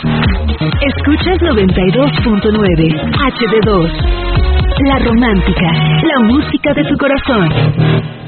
Escuchas 92.9 HD2. La romántica, la música de tu corazón.